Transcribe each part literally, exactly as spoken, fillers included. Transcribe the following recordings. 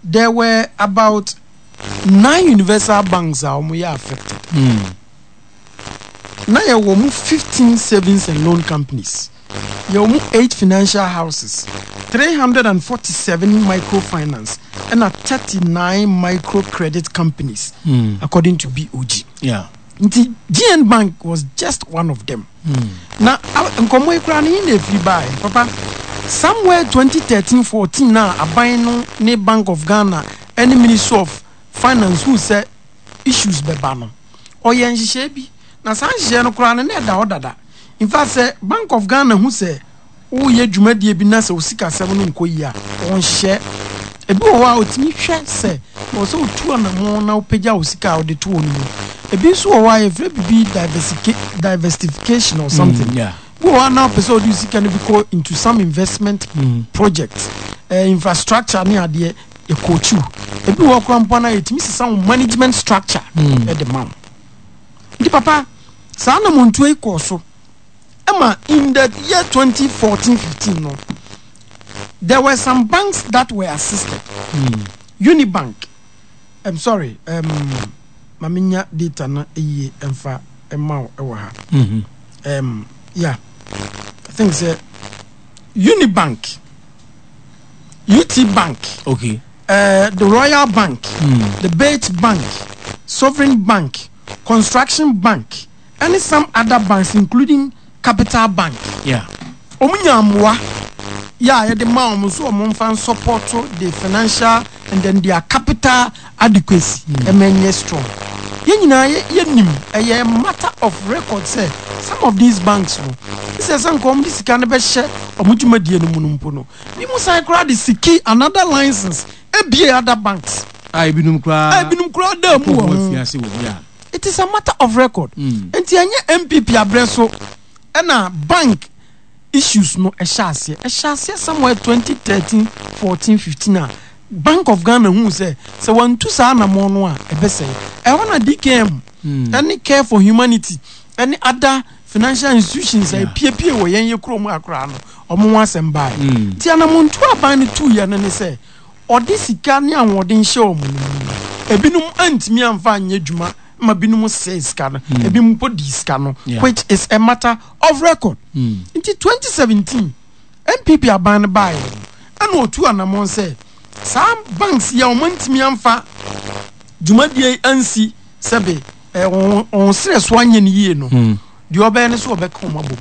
there were about nine universal banks are affected. Mm. Now you have fifteen savings and loan companies. You have eight financial houses, three hundred forty-seven microfinance, and a thirty-nine microcredit companies, mm. according to B O G. Yeah. The G N Bank was just one of them. Mm. Now, Nkomo Ekrani in the free buy, Papa. Somewhere twenty thirteen fourteen now, a buying ne Bank of Ghana, any Ministry of Finance who said issues bebano. Or yen shebi. Na san she no kra ne da odada. In fact, say Bank of Ghana who say o ye dwumadi bi na se osika seven no nko yi a on share. Ebi wo wa otimi hwe se o so otu na mo na opeja osika o de to onu. Ebi so wo wa e free bi diversification or something. Mm, yeah. We are now episode you can go into some investment mm. projects, uh, infrastructure near the a coach you. If you walk around Pona, it means some management structure mm. at the mom. The papa, Sana Montue Corso. Emma, in the year twenty fourteen fifteen, no, there were some banks that were assisted. Mm. Unibank, I'm sorry, um, Maminya data na e emfa emma ewa. Um, yeah. I think it's uh, Unibank, U T Bank, okay, uh, the Royal Bank, mm. the Bates Bank, Sovereign Bank, Construction Bank, and some other banks, including Capital Bank. Yeah. Omunyamwa, yeah, the mom so fan support the financial and then their capital adequacy, mm. and many strong. Yenina yenim a matter of record say some of these banks no this is some come this can be share omudumadi enu munumpo no ni musa kra the siki another license e be other banks ai binum kra ai binum kra da mu it is a matter of record enti anye M P P abreso e na bank issues no e shase e shase somewhere twenty thirteen fourteen fifteen a Bank of Ghana who say so one two sa na mo no a e be say e wanna D K M mm. any care for humanity any other financial institutions yeah. P P wo yen ye krom akra no omo asem bai ti anamontu aban ne two year ne say odi sika ne anwodin hye omo ebinum antimi amfa anya dwuma ma binum say sika no mm. ebinum po di sika no yeah. which is a matter of record mm. in twenty seventeen M P P aban bai and otu anamon say some banks ya omantimi amfa dwumadie ansi sebe eh on stress wanye ne yie no di obe ne so obeka omabom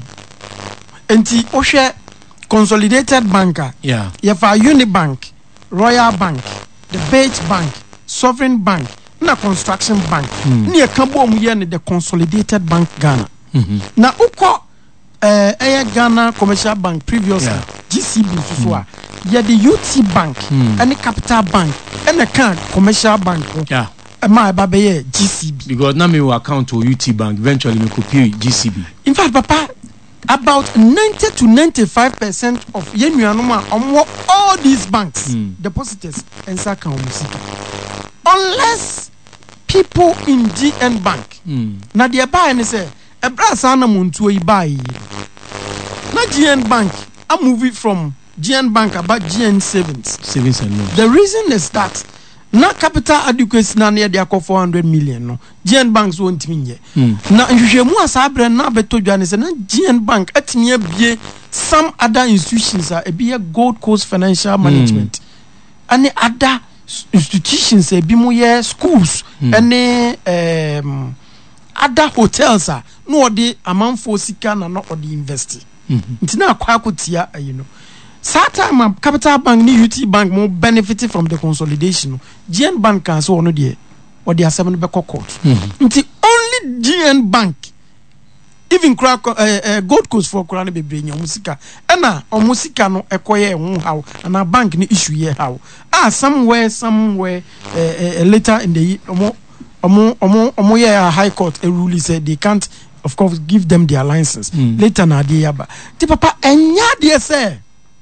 enti ohwe Consolidated Banker yeah ya fa Unibank, Royal Bank, the Bates Bank, Sovereign Bank na Construction Bank mm. ne ka bom ye ne the Consolidated Bank Ghana mm-hmm. na uko eh eh Ghana Commercial Bank previously yeah. G C B so so a yeah the U T Bank mm. and the Capital Bank and the can Commercial Bank yeah my baby G C B because now me will account to U T Bank eventually me copy G C B. In fact papa about ninety to ninety-five percent of yenuanoma on all these banks mm. depositors and account unless people in G N Bank mm. na they buy and say e bra sana muntu e buy na G N Bank I move it from G N Bank about G N savings savings and loans. The reason is that na capital adequacy na near their four hundred million no G N banks won't mean ye mm. na nhwehwemu asabre na beto dwane se na G N bank atimi abie some other institutions are be Gold Coast Financial Management mm. and other institutions e bi mo ye schools mm. and um, other hotels are no odi amanfo sika na no odi invest mm-hmm. ntina akwa akotia you know That time, Capital Bank ni U T Bank more benefited from the consolidation. G N Bank can so no there, or they are seven back court. The only G N Bank, even crack uh, uh, Gold Coast for Kurani be bring your musica. Ena or musica no acquire how and our bank ni issue here how. Ah, somewhere, somewhere uh, uh, later in the omo omo omo omo yeah High Court a rule said they can't, of course, give them their license. Mm. Later na the yaba. The papa enya they say.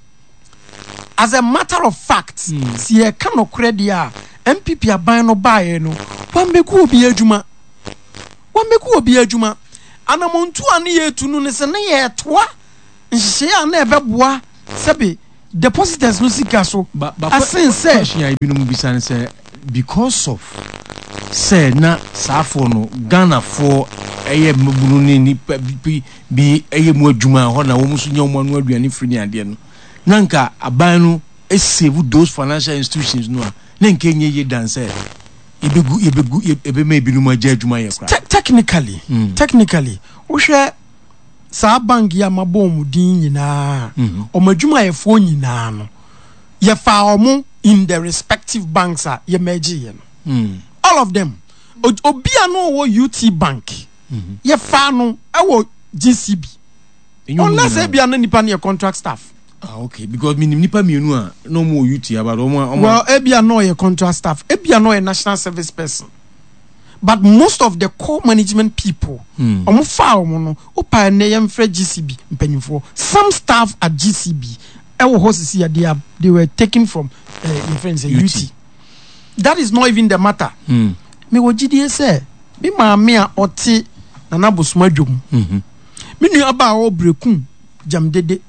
As a matter of fact, mm. si e ka no kredi a M P P aban no bae no, wan beku obi adwuma. Wan beku obi adwuma. Anamontu ane ye tunu ne se ne ye toa. Nhye a na ebeboa sebe depositors no sika so asen say question I binu bisa say because of say na safo no Ghana for eye mabunu ni ni bi eye mu adwuma ho na wo muso nya wo anu aduane free ni ade no nanka aban no e save those financial institutions no na nke nye ye dan say ebegu ebegu ebe ma binu ma ja adwuma ye kra technically mm. technically wo hwe sa bank ya mabom din nyina o madwuma ye fo nyina no ye fa omo in the respective banks are ye meji ye no mm. all of them obia no wo U T bank mm-hmm. ye fa no e wo G C B unless e bia no nipa na contract staff. Ah, okay, because me nipa mienu a no more U T about omo. Well, e bia no ye contract staff, e bia no ye national service person. But most of the core management people, omo fa omo no, o pa na ye mfre G C B mpanyimfo. Some staff at G C B, e wo hosisi they are they were taken from uh, friends U T. That is not even the matter. Mm. Me wo gidi say, bi ma me a oti na na bosoma dwom. Mhm. Me nu aba o brekum jam dede.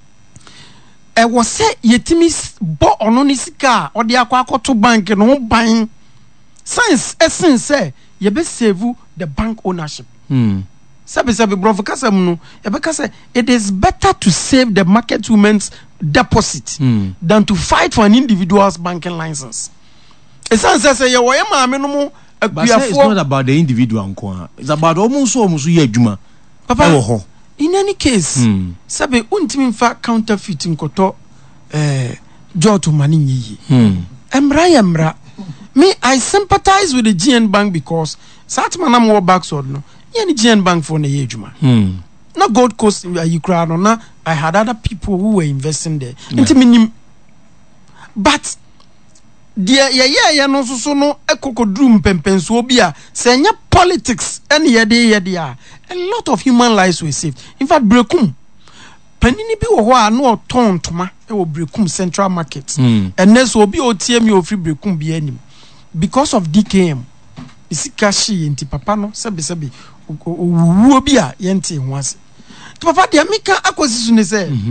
E wo say yetimi bo ono ni sika o de akwa akoto bank no ban. Science essence say ye be save the bank ownership. Mm. Sabe sabe bro for kasam no e be kase it is better to save the market women's deposit mm. than to fight for an individual's banking license. Essence say ye wo ye ma me no mo but it's not about the individual nko. It's about almost almost ye adwuma. Papa, in any case, mm. sabe untimi fa counterfeit nkoto eh joto mani nyi. Hmm. Emra emra. Me, I sympathize with the G N Bank because Satman am more backsword no. Any G N Bank for the yejuma. Hmm. Na Gold Coast you cry no na I had other people who were investing there. Yeah. Intimi but dia ye ye ye no so no ekokodrum pempenso obi a senya politics any ye de ye dia a lot of human lives were saved. In fact, brekum panini bi wo ho a no oton toma e wo brekum central market mm. and next obi otie mi ofri brekum bi anim because of D K M isika shi nti papa no sebe sebe owuo bi a ye nti ho ase to papa dia mika akwasisu ne say mm-hmm.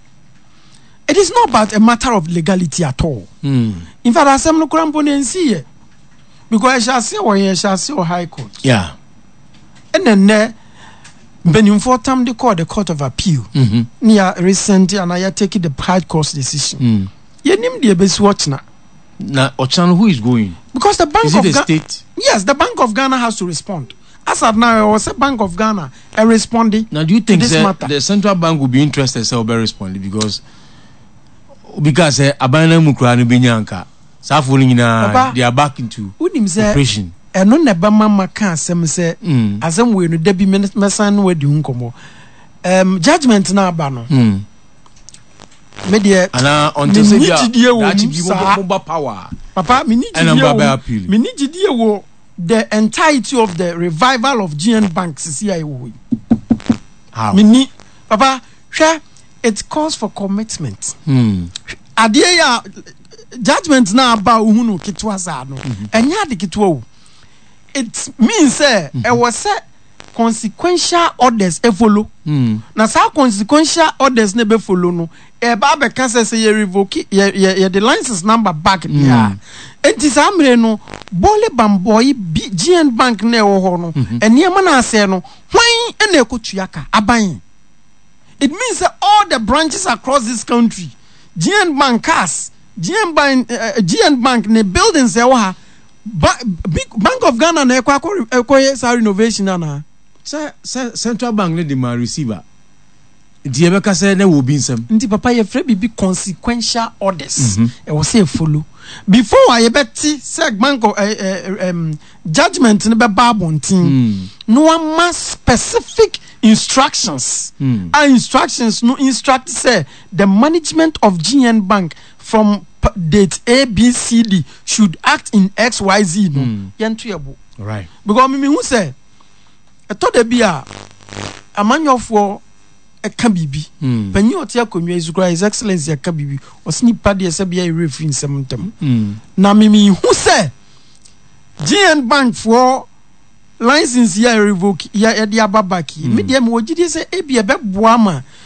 It is not about a matter of legality at all. Mm. In fact, I say no krampo ne nsi because I shall see or I shall see or high court. Yeah. And then ne benimfo tam the court the court of appeal. Mhm. Near recently and I take the high court decision. Mm. Ye nim the best watch na. Na Ochan who is going? Because the Bank is of it the Ga- state? Yes, the Bank of Ghana has to respond. As of now, I was a Bank of Ghana a responding. Now do you think this sir, matter? the central bank will be interested so be responding because because eh abana mu kura no benyanka safo ni nyina they are back into operation eno ne ba mama ka asem se asem we no da bi mesan no wadi nkomo um judgment na aba no mm me de ana until say that be bomba power papa me need to me need to wo the entirety of the revival of G N Bank C I wo how me ni papa hwe it calls for commitment. Hmm. Adie ya judgment na aba uhunu kitwa za no. Enya de kitwa o. It means say e was say consequential orders e follow. Hmm. Na sa consequential orders ne be follow no. E ba be ka say say revoke ye ye the license number back ya. Enti sa mre no bole bamboy G N Bank na e wo ho no. Eniema na ase no hwan e na ekotuaka aban. It means that all the branches across this country, G N Bank has, G N Bank, uh, G N Bank, ne buildings there were, big Bank of Ghana ne kwa kwa sa renovation na. Sir, central bank ne demand receiver. Di ebeka say na wo bi nsam. Nti papa ye free bi consequential orders. E wo say follow. Before I beti say bank of uh, um, judgment ne be babontin. No one specific instructions mm. and instructions no instruct say the management of G N Bank from p- date A B C D should act in X Y Z no mm. yentuebo right because me me who say e to de bia amanyofo e ka bibi mm. panyi otia konwa izukra his excellency e ka bibi osni pade e se bia e referee nsem ntem mm. na me me who say G N Bank for license ya revoke ya ya dia babaki me dia me wogide say e bia be boa ma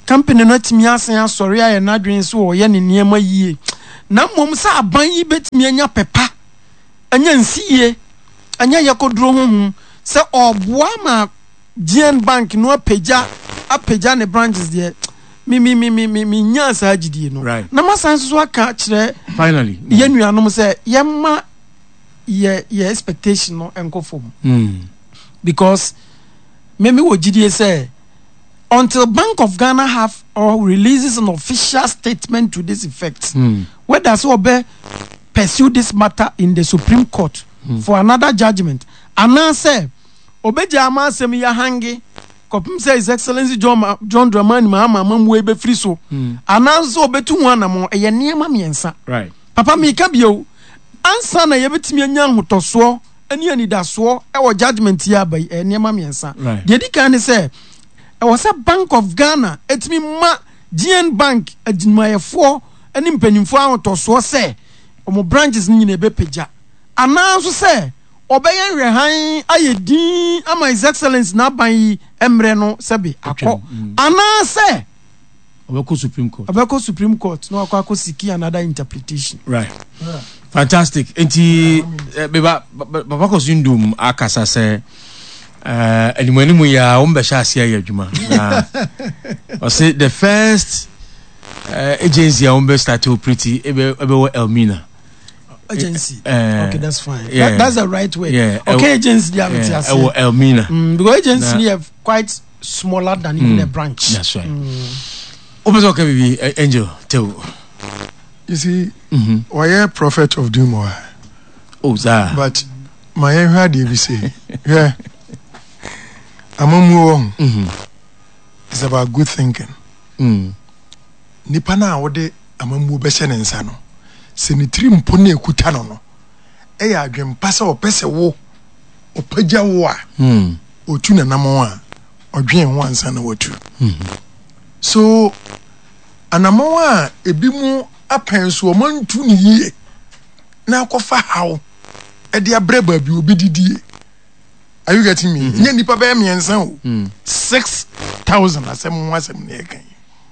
company no timi asen asori aye na dwen so wo ye ne niema yie na mom sa aban yi betimi anya pepa anya nsiye anya yakodro honhum se oboa ma G N Bank no apeja apeja ne branches there mi mi mi mi mi mi nya sa agidie no right. na masan so aka kire finally ye nuanom se ye ma ye ye expectation no enko fom mm. because me me wo gidie say until Bank of Ghana have or releases an official statement to this effect mm. whether so be pursue this matter in the Supreme Court mm. for another judgment and say obeja amasem ya hangi kopim say His Excellency John John Dramani Mahama mamu ebe free so mm. ananso obetu ho anamo eye niema miensa right papa mi ka bio ansa na yebetimi anya hotoso ani anidaso e wo judgment ya bai e niema miensa right. de dika ne say e was a Bank of Ghana etimi ma G N Bank adinmayefo ani mpanimfo ahotoso say omo branches ni nyina ebe peja ananso say obeyen rehan ayedin ama His Excellency na ban yi emre no sebe akọ ana se obeko Supreme Court obeko Supreme Court no akọ siki another interpretation right yeah. Fantastic enti beba baba ko sindum akasa se eh animani mu ya ombe sha asia ya adwuma na o say the first uh, agency ya ombe start to pretty ebe ebe Elmina agency uh, okay that's fine yeah. that, that's the right way yeah. okay agency yeah, yeah. yeah. Elmina mm, because agency nah. have quite smaller than mm. even a branch that's right open so baby uh, Angel tell you see mm-hmm. why a prophet of doom or oh sir but my head you say yeah amamu mhm it's about good thinking mm nipa na wode amamu be hye ne nsa no senitri mpo na ekuta no no e ya adwempa se opese wo opagya wo a mm otu na namo a odwen ho ansa na watu mhm so anamo a ebi mu apenso o mantu ni yie na akofa hawo e de abreba bi obi didie are you getting me nya nipa ba miensa o six thousand asem ho asem na ekan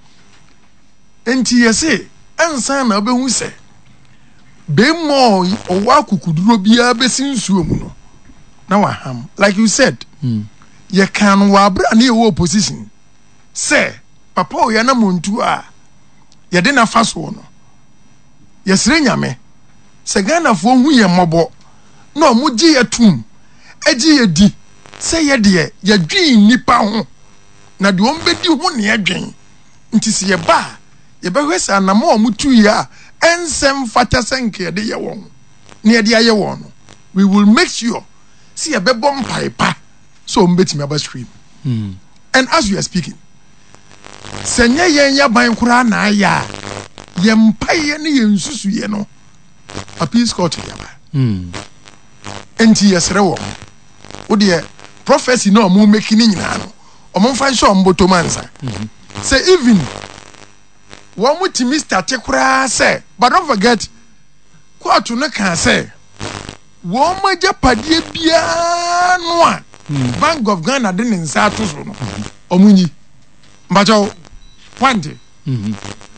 enti yese ansa na obehu se be mo o wa kukuduro bia besinsuo mu no na wa ham like you said mm. ye kan wa bra na ye wo opposition say papa o ya na montu a ye de na faso no ye sire nyame se Ghana fo hu ye mobo na mu gi ye tum agi ye di se ye de ye dwin nipa ho na de on bedi ho ne ye dwen nti se ye ba ye be hwesa na mo mu tu ya ensem fata senke de ye won ne de aye won we will make sure see a bebom pipe so mbetimi aba stream mm. and as we are speaking senye yen ya ban kura na aya ye mpaye ne ye nsusu ye no appeal court ya ba mm. enti yesre wo wo de prophecy no mo make ni nyina no o mo fa show mboto mansa mm-hmm. say even one mu timi start kura say but don't forget court no kan say wo ma japadie bia no a mm. Bank of Ghana de nsa to so no omunyi mbacho pante mhm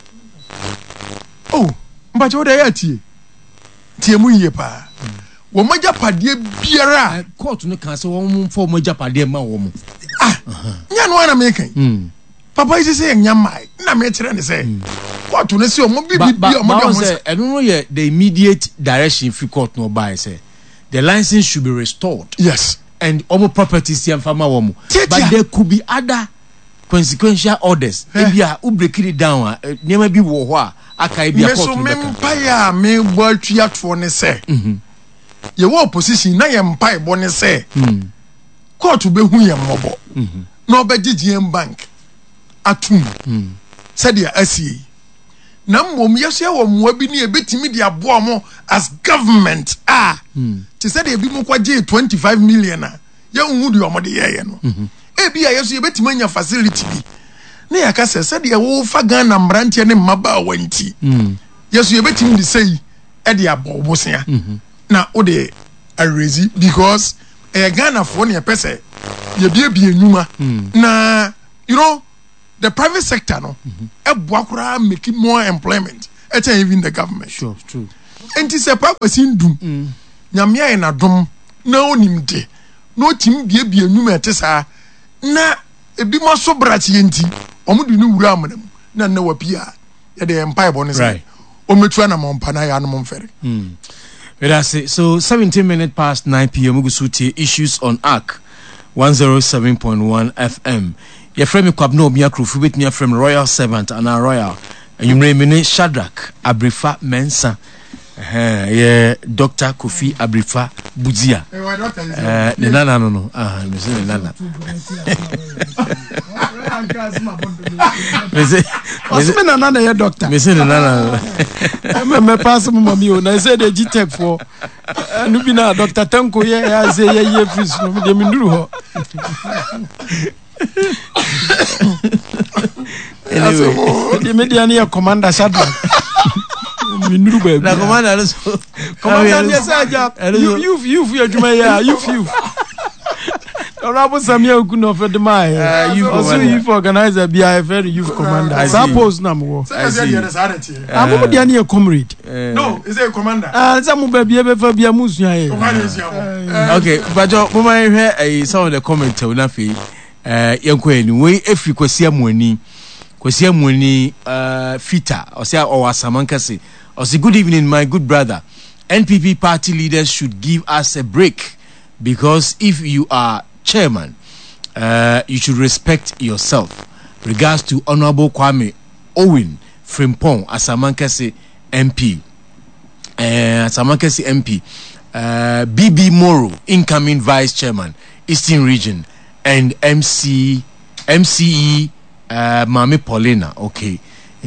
oh mbacho de ya tie tie mu yie pa wo ma japadie biara court no kan se wo mo fo mo japade ma wo mo ah nya no ana me kan mm papa isi say nya mai na me kire ne say court no se o mo bibi bi o mo de mo say eno no ye the immediate direction fi court no buy say the license should be restored. Yes. And other properties here farmer woman. But there could be other consequential orders. If you are break it down, never be war. Aka be a court. So me mpaya me boy triat for ne say. Mhm. Ye wo opposition na ye mpai bo ne say. Mhm. Court be hu ye mmobo. Mhm. Na obeji G N Bank atum. Mhm. Said ya asie. Na mmom yeso ye wo mwa bi ne ebetimi de aboa mo as government ah mm. Ti said ebi mo kwaje twenty-five million a ye hu de omo de ye ye no ebi ya yeso ye betimi anya facility bi ne ya ka se said ye wo fa Ghana mbrante ne mmaba wanti mm. yeso ye betimi de sei e de abobosia na o de arezi because e Ghana fo ne pese ye bie bie nyuma na you know the private sector no e boa kura make more employment e tell even the government. Sure, true. Enti se pa kwasi ndum nyame aye na dom na onimde no tim bie bie nwum etesa na ebi mo so brachi enti omudu ni wura amanam na na wapia ye de empire bonus right ometua na mompa na ya no momfere. mm that's it. So seventeen minutes past nine p.m. Mugusuti issues on A R C one oh seven point one F M. Your friend me kwabno obi akrofu bet me from Royal Servant and our Royal and you remember Shadrach Abrifa Mensa. Uh, yeah, Doctor Kofi Abrifa Budzia. Eh, uh, nana no no. Ah, me say nana. Me say, me nana na ye doctor. Me say nana. Me me pass mo mami o na say the G Tech for. No bi na Doctor Tanko ye ya say ye ye free no me de me nduru ho. Anyway, the media near Commander Shadrach. Minuru baby. Na commander also. Commander yes aja. You you you you adwuma ya you you. Honorable Samuel Okuno for the my. You also you organizer be I very youth commander. Suppose na mo. I say the sanity. Amu dia na comrade. No, is a commander. Ah, some baby e be fa bia musua ye. Okay, but mo my hear some of the comment we na fi eh yenko eni we efi kwasi amuani. Kwasi amuani uh fita o say o wasamankase. I say, good evening, my good brother. N P P party leaders should give us a break because if you are chairman, uh, you should respect yourself. Regards to Honorable Kwame Owen Frimpong, Asamankase M P. Uh, Asamankase M P. Uh, B B Moro, incoming vice chairman, Eastern Region, and M C M C E uh, Mami Paulina. Okay.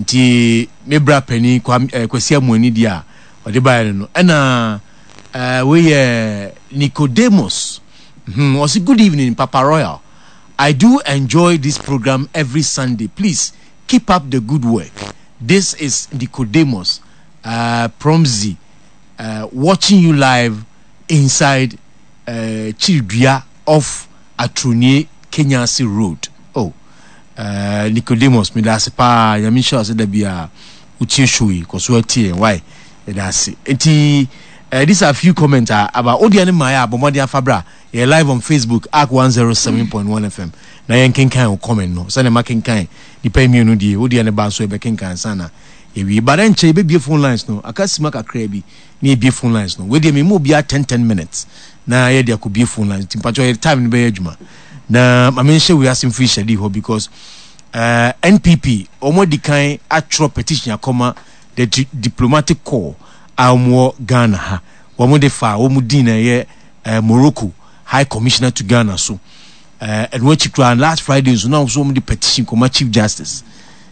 Nti mebra pani kwa kwasi amuani dia ode bae no na uh, we uh, Nicodemus hmm was good evening Papa Royal. I do enjoy this program every Sunday. Please keep up the good work. This is Nicodemus uh Promzi uh watching you live inside uh Childria of Atronie Kenyasi Road. Oh, Uh, Nicodemus, me that's pa Yamisha said that be a uchi shui koswati why that's it. Uh, these are a few comments uh, about Odiani Maya Bomodia Fabra. You're live on Facebook A R C one oh seven point one F M. Na yen kenkan comment no. Sana making kind. Depend me no die. Odiani Banso be kenkan sana. Ewi but then che be phone lines no. Akasima kakra bi. Ni be phone lines no. We dey me mo bia ten ten minutes. Na ye dey could be phone lines. Timpacho time be adwuma. Na mamenhye we asim free schedule ho because uh, N P P omo di kan atro petition akoma the di- diplomatic corps amwo Ghana ha omo de fa omo di na ye uh, Morocco High Commissioner to Ghana so uh, and when chikra last Friday so now so omo di petition koma Chief Justice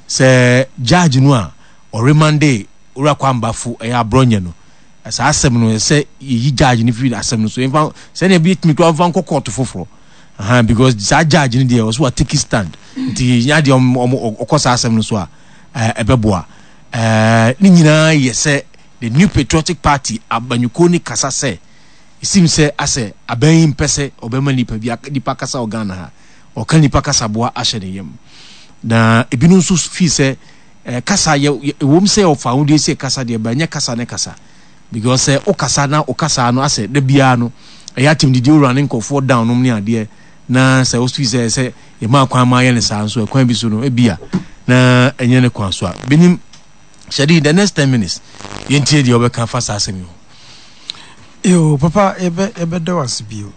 say judge no a or remande ura kwambafo e abronye no asa asem no say yi judge ni free asem no so in say na bi timi to van court foforo. Uh-huh, because that judge in there was what take his stand. The yadi om okosa asem no so a ebeboa. Eh ni nyina ye say the New Patriotic Party abanyuko ni kasa say it seems say ase aban pese obema nipa bi nipa kasa ogana ha. O kan nipa kasa boa ahye ne yam. Na ebinu nso fi say eh, kasa ye wom say of found say kasa de ba nya kasa ne kasa. Because say o kasa na o kasa no ase de bia no e ya tim di running ko for down no ni ade na say ostu say say e ma kwan ma ye ne sa so kwan bi so no e bia na enye ne kwan so a benim shadi the next ten minutes yentie di obeka fasa asemi ho yo papa ebe ebe do asbio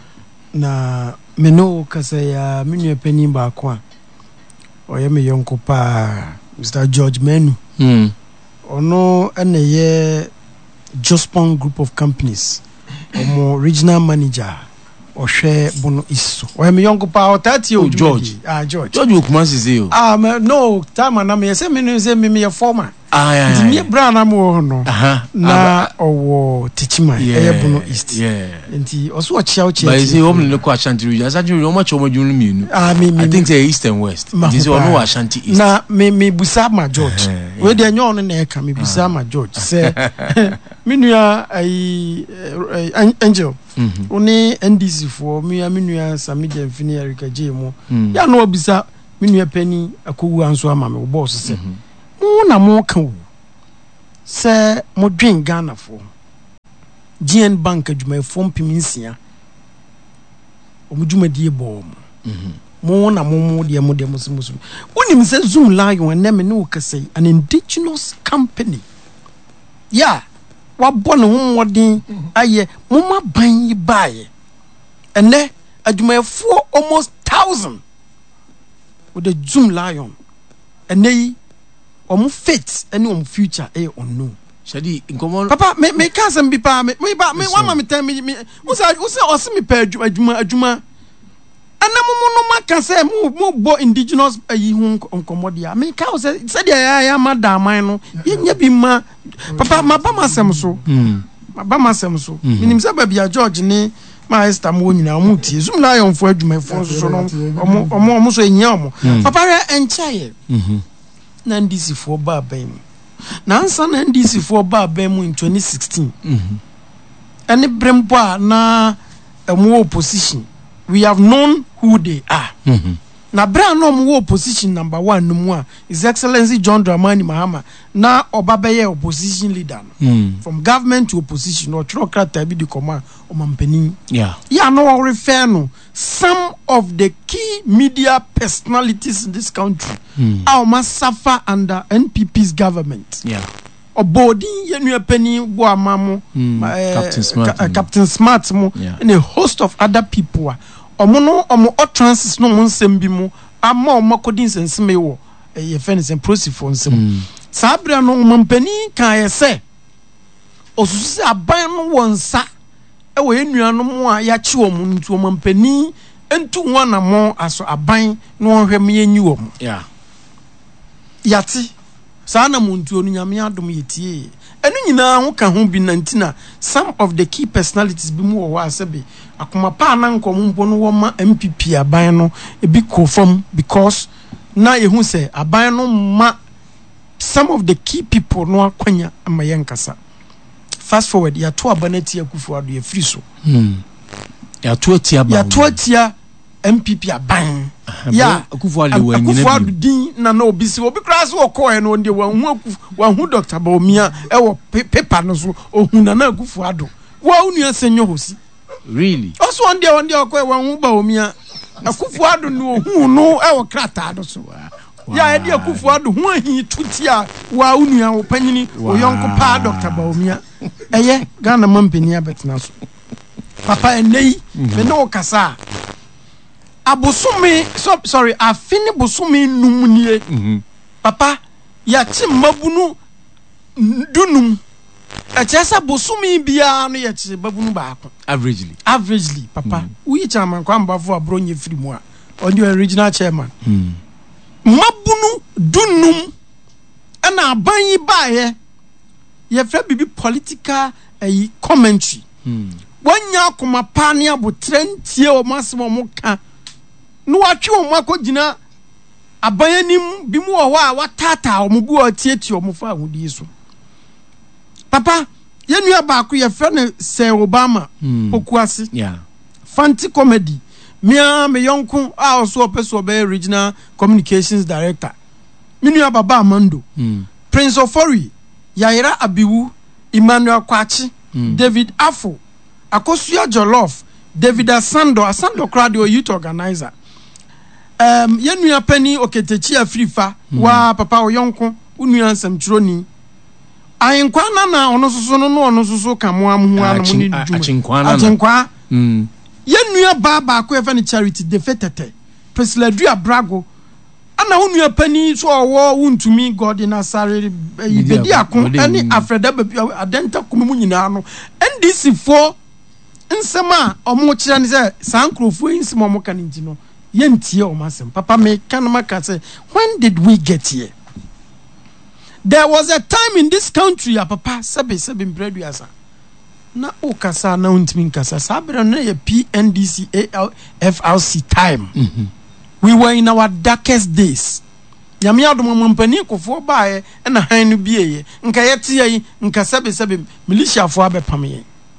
na me no kasa ya menu pani ba ko a oye me yonko pa Mister George Menu mm ono ene ye Jospon Group of Companies omo regional manager ohwe bono iso oye me yonko pa otati o George ah George George okumansi say o ah me no time na me say me no say me me former ah yeah di me bra na mo no aha na owo tichima eye bono east yeah nti oso o chia o chia but you see home no ko Ashanti region Ashanti region o ma chomo junu mienu ah me me I think say east and west this one no Ashanti east na me me busa ma George we dey nyo no na e ka me busa ma George say me nua ai Angel oni N D C for me me nua Samija Mfini Erika Jemo ya no obisa menu penny akuwu anso ama me boss se mo na mo ka wu se mo dwen Ghana fo G N Bank adwuma fo mpimnsia omudwuma die bo mo mo na mo mo de mo de mo so so unim se Zoom Lion na me no kase an indigenous company yeah wa bone ho modin aye mo ma ban yi bae ene adwuma fo almost thousand with the Zoom Lion and they omu fate any omu future eh unknown shadi inkomo papa me me can some be pa me me ba me one ma me tell me me usa usa osi me pa adwuma adwuma ana mo no ma kan say mo mo bo indigenous ayi hu nkomo dia me ka say say dia ya ya madam no ye nya bi ma papa ma ba ma sem so mm ma ba ma sem so minim say ba bia George ni ma Esther mo nyina mo tie Zoom Lion fo adwuma fo so no omo omo omo so enya omo papa re enchaye mhm na N D C fo ba ban mu na ansa na N D C fo ba ban mu in twenty sixteen mhm ene brembo a na emo opposition we have known who they are mhm na bra no mo opposition number one no mu a His Excellency John Dramani Mahama na obabeye opposition leader no mm. from government to opposition or trocrata bi di command o mampani yeah yeah no refer no some of the key media personalities in this country mm. are must suffer under N P P's government yeah obodi yenu apani bo amamo mm. uh, Captain Smart ca- uh, Captain Smart mo yeah. and a host of other people omo no omo utterances no mo nsem bi mu ama omo kodin senseme wo e fence and proceed for nsem sabra no mampani kan yese osusu aban no wonsa e wo enuano mo a ya chi omo ntu mampani entu wana mo aso aban no hwem yenyi wo mo yeah yati sana muntu onu nyame adom yetie enu nyina ho ka ho bi nantina some of the key personalities bi mu wo asebe akoma pa na nkom mpo no wo ma M P P aban no e bi confirm because na yehu se aban no ma some of the key people no akwanya amaye nkasa fast forward ya to abanati akufu ado ye free so hmm ya to atia ba ya to atia M P P aban ya akufu ado wa nyina akufu ado din na na obisi obi class wo ko e no de wa hu akufu wa hu Doctor Baumia e wo paper no so ohun na na akufu ado wa unu asenyo hosi really also on dia on dia ko e wa hu Baumia akufu ado no ohun no e wo krata do so ya e dia akufu ado hu ahi tutia wa unu a wo panyini o yonko pa Doctor Baumia eye Ghana mampeni abetena so papa enei me no kasa abosumi so sorry afini bosumi numnie mhm papa ya chi mabunu dunum e chesa bosumi bia no ya chi babunu baako averagely averagely papa uyi chairman kwa mbafo abronye free mu a on the original chairman mhm mabunu dunum ana abanyi baaye ye fra bibi political eh, commentary mhm wanya kuma pani abotrentie o masemo mo ka no watwe o makogina abanyanim bi mu wo a watata o mu bu o tietie o mu fa ahudi so papa yenua ba ko ye fe ne se Obama hmm. okuase yeah fanti comedy mia me yonko a oso opeso be regional communications director menua baba Amando hmm. Prince Ofori Yaira Abiwu Emmanuel Kwachi hmm. David Afo Akosua Jollof David Asando Asando crowd youth organizer um yenua pani oketechi afrifa mm. wa papa oyonko unua samchuroni ayenkwa na na ono soso no no ono soso kamo amhu anu ni djuma achenkwa na achenkwa mm yenua ba ba ko efa ni charity defetete Presladu Abrago ana unua pani so owo wuntumi God na sare bedi akon ani Afreda adenta kumu nyina no N D C for nsema omo kira ni se sankrofo nsema omo kan nti no yentie o masem papa me kan maka say when did we get here? There was a time in this country ya papa sebe sebe mbredu asa na okasa na untimi kasa sabra na ye P N D C F R C time mm-hmm. We were in our darkest days nyame adom mampani kofo baaye na han no bieye nka yete yi nka sebe sebe militia fo abepam ye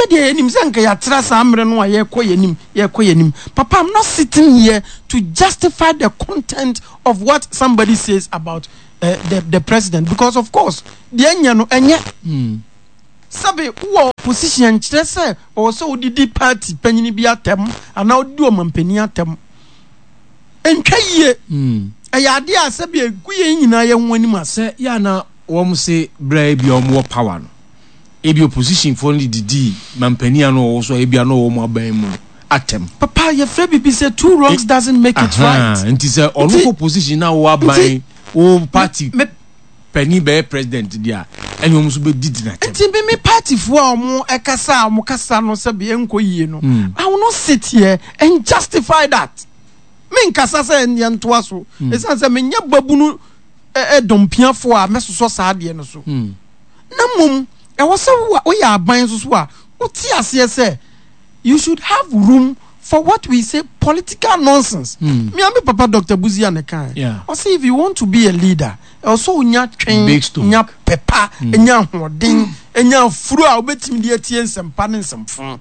Yedi enim senka ya trasa amre no ye kɔ yenim ye kɔ yenim. Papa, I'm not sitting here to justify the content of what somebody says about uh, the the president, because of course the enya no enye. Hmm. Sabe wo position kyerɛ sɛ ɔwɔ sɛ wodidi party panyini bi atam anaa wodi ɔmampani atam ɛntwa yie ɛyɛ ade a sɛ bi egu yɛ nyinaa yɛ ho anim asɛ yɛ na wɔn se brɛ bi a wɔn wɔ power no ebi opposition fo no didi mampani ano wɔ so ebi ano wɔn aban mu atam. Papa yɛfrɛ bibi sɛ two wrongs doesn't make it right. Nti sɛ ɔno ko position na wɔ aban wɔ party penny be president dia eni omuso be didi na tem. Nti be me party fo a omo ekasa omo kasa no se be enko yie no. I will not sit here and justify that. Me nkasa se enyanto aso. Esan se me nya babunu e dompia fo a mesoso saa de no so. Na mum e wo se wo ya aban so so a wo ti ase se you should have room for what we say political nonsense. Mm. Me and me Papa Doctor Buzia Nekan. Yeah. Or say if you want to be a leader, also nya train, nya pepper, nya hodin, nya furu a obetimi de atie nsempa ne nsemfon.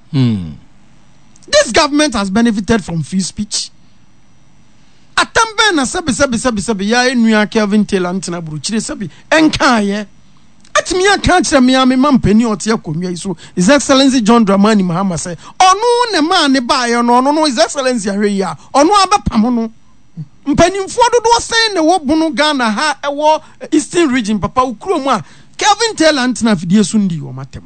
This government has benefited from free speech. Atambe na sabi sabi sabi sabi ya enua Kelvin Taylor ntina buruchire sabi enka ye. Atimi aka kire me am mampani ote akonwa iso His Excellency John Dramani Mahama say onu ne ma ne ba ye no no no His Excellency ahwe ya onu abepam no mpanimfo dodo sen ne wo bunu Ghana ha ewo Eastern region papa ukuro mu a Kelvin Taylor ntina fidie so ndi wo matem.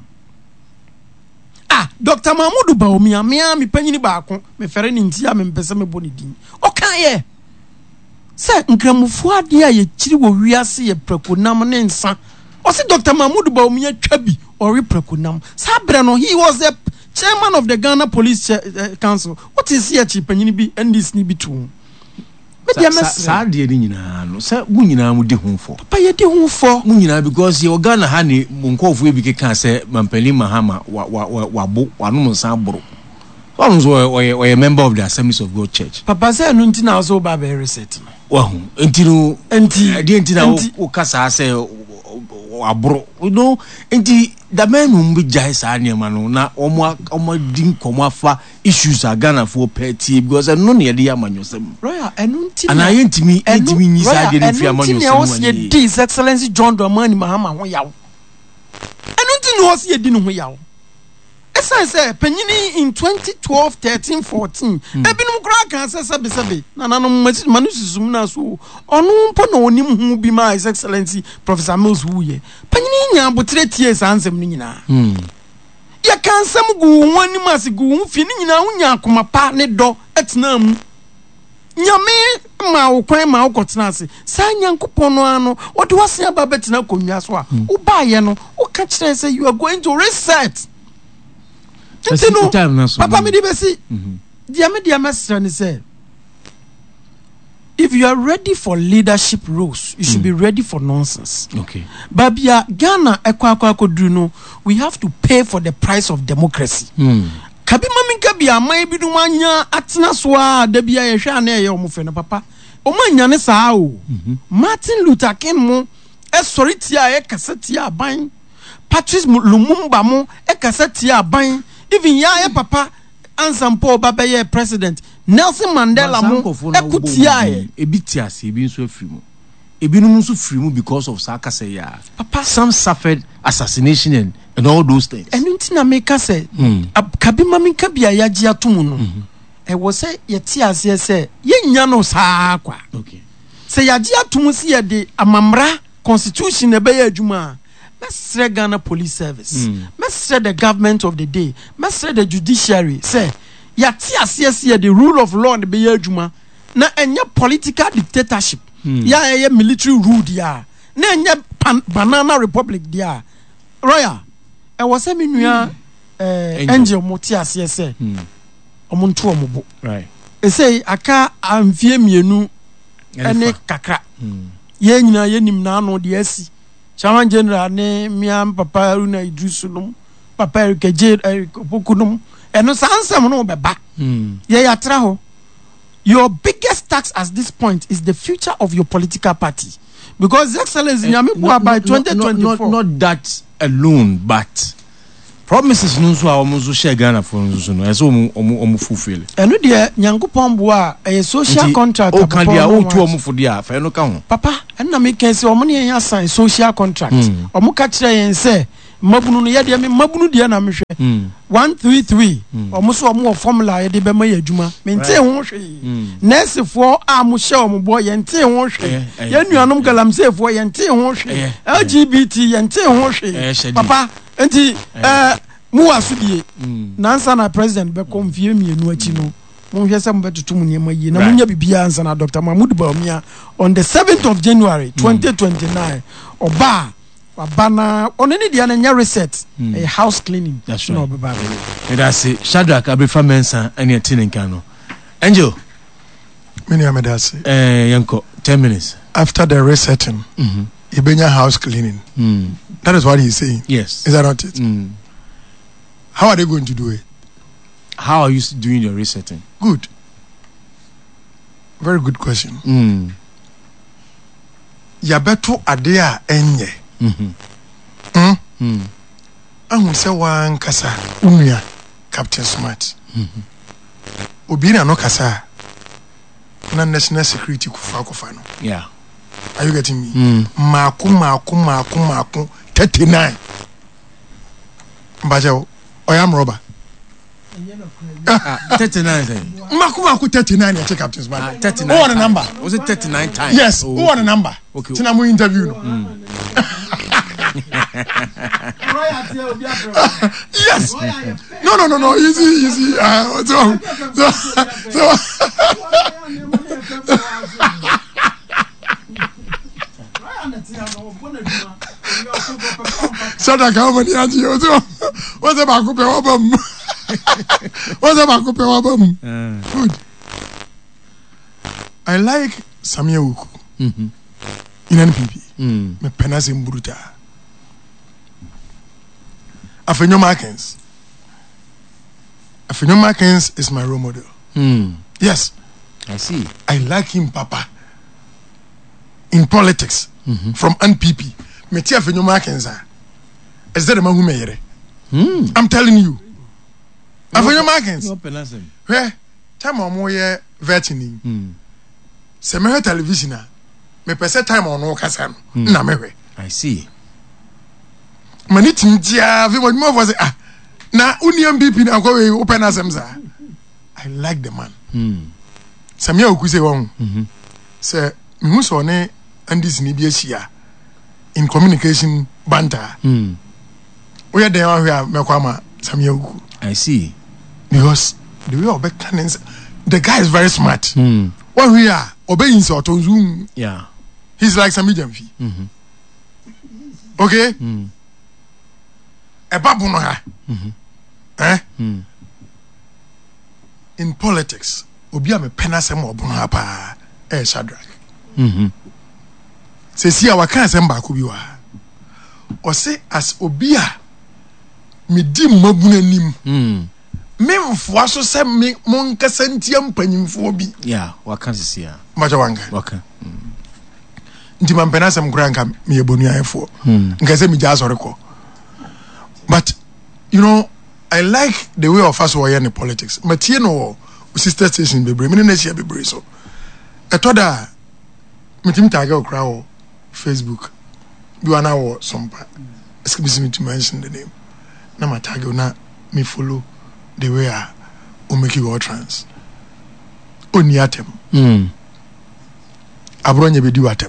Ah, Doctor Mahmoud Baomi amia me panyini baako me fere ne ntia me mpese me boni din o kan ye se nkramufo ade a ye kiri wo wiase ye prakonam ne nsa. Osi Doctor Mahmoud Baomi atwabi ori prakonam. Sabre no he was the chairman of the Ghana Police uh, Council. What is here chipanyini bi and this ni bi tu. Sa sa de ni nyina no sa mu nyina mu de honfo. Papa ye de honfo mu nyina because ye Ghana ha ni monkofo e bi keka se Mampani Mahama wa wa wa bo wanu nsa boro. One was a member of the Assemblies of God Church. Papa said, "No, ntina also ba be reset." Wow, ntino enti di ntina o kasa se abro. You know, enti the men who be jai sa niema no na omo omo din komo afa issues a Ghana for petty because no ne dey amanyosem. Royal, enu ntina. Ana ye ntimi ntimi nyi sa de fi amanyosem. Enu ntina o se His Excellency John Dramani Mahama ho yawo. Enu ntina o se di no ho yawo. Esa say penyini in twenty twelve, thirteen, fourteen ebinum kura kan say sabe sabe na nanom manususum na so onu mpo na onim hu bi ma His Excellency Professor Mills Wuye penyini nya abotre tie sansem ni nyina mm ya kan sam gu wani mas gu fi ni nyina hu nya akoma pa ne do etna mu nyame ma wo kwan ma wo kotena ase sa nyankopon no ano wo de wase aba betena konwa so a wo ba ye no wo ka kire say you are going to reset. No, Papa me dibesi. Dia me dia mesra say if you are ready for leadership roles, you should mm. be ready for nonsense. Okay. Babia Ghana ekwa akwa kodru no, we have to pay for the price of democracy. Mm. Kabi mami kabi amai bi dum anya atena so a da bia ye hwa na ye omofe no papa. Omanya ne saa o. Martin Luther King mo esori a e kaseti aban. Patrice Lumumba mo e kaseti aban. Even ya papa Ansampo Baba ye president Nelson Mandela mo ekutia e ebitiase ebi nso afrimu ebinum nso frimu because of sakase ya papa some suffered assassination and, and all those things enu ntina meka say kabima meka bia ya gia tomu no e wo say ye ti ase say ye nya no saa kwa okay say ya gia tomu si ye de amamra constitution e be ya adwuma Mestre Ghana Police Service. Mm. Mestre the government of the day. Mestre the judiciary. Say, yati asiyesi the rule of law and be yejuma. Na enye political dictatorship. Mm. Ya enye military rule dia. Na enye banana republic dia. Royal. E wase mi nuya eh angel moti asiyese. Omuntu omubo. Right. E say aka amfie mienu ene kakra. Mm. Ye nyina ye nim na ano de asi. Chairman General ne miam Papa Aruna Idrisunum, Papa Erikeje Pokunum, and no sansam no beba. Ye yatra ho. Your biggest tax at this point is the future of your political party. Because Excellency uh, Nyame by twenty twenty-four. Not, not, not that alone, but promises no so a omo so share Ghana for no so no eso omo omo fulfill eno de nyankopon boa e social contract o kan dia o tu omo for dia fa no ka ho papa enna me kan se omo ne yan sign social contract omo ka kire yen se mabunu no ye de me mabunu de na me hwe one three three omo so omo formula ye de be ma ye adwuma me nte ho hwe nurse for am hye omo boy ye nte ho hwe ye nuanom galamse for ye nte ho hwe L G B T ye nte ho hwe papa enti eh mu asudie nansa na president be konfie mienu achi no mo hwese mo betutu mu niam yi na mo nya bibia ansa na Doctor Mahmoud Bawumia on the seventh of January twenty twenty-nine oba wabana oneni dia na nya reset a house cleaning that's no right. baba and I say Shadrack Abefa Mensa any tininka no Angel many amedase eh yanko ten minutes after the resetting mhm ibenya house cleaning mm. That is what he's saying. Yes. Is that not it? Mm. How are they going to do it? How are you doing your resetting? Good. Very good question. Mm. Yabeto adea enye. Mhm. Mm. Mm. Ahu se wan kasa unuya Captain Smart. Mhm. Obi na no kasa. Na national security kufa kufa no. Yeah. Are you getting me? Mm. Maku maku maku maku thirty-nine. Mbaje o yam robber. Ah, thirty-nine then. Maku maku thirty-nine ya check Captain Smart. Ah, thirty-nine. Who want a number? Was it thirty-nine times? Yes, oh, who want a number? Okay. Tina mu interview no. Mm. Yes. No, no, no, no. Easy, easy. Uh, so, so, so. Sada kama ni aji ozo. What's ba kupe wabam. What's ba kupe wabam. Good. I like Samia Uku. Mhm. In N P P. Mm. Me penase mbruta. Afenyo Markins. Afenyo Markins is my role model. Mm. Yes. I see. I like him, Papa. In politics, mm-hmm. from N P P. Me tia Afenyo Markins. Is that the man who made Mm. I'm telling you. Afenyo Markins. No penance. Where? Time on moye vetting. Mm. Se me television a me pese time on no kasa no na me hwe. I see. Mani tinjia vi mo mo for say ah na uni M P P na ko we open asem za. I like the man. Mm. Samia Oku say won. Mhm. Say me hu so ne andis ni bi ahia in communication banter. Mm. We are there where me kwa ma Samia Oku. I see. Because the way obe can the guy is very smart. Mm. When we are obeying so to zoom. Yeah. He's like Sami Jamfi. Mhm. Okay? Mm. E babu no ha. Mhm. Eh? Mm. In politics, obi a me penasem obo no ha pa eh Shadrack. Mhm. Se si a waka asem ba ko bi wa. O se as obi a me di mabuna nim. Mm. Me mfoa so se me mon kasa ntia mpanyimfo bi. Yeah, what can you see? Yeah. Maja wanga. Okay. Nti man penasem kura nka me ebonu ayefo. Mm. Nka se me ja asore ko. But you know, I like the way of us were in politics. Matie no sister station bebre me na share bebre so. Etoda metim tag okra o Facebook. You are now sompa. Excuse me to mention the name. Na my tag na me follow the way I o make you all trans. Oni atem. Mm. Abronye be di atem.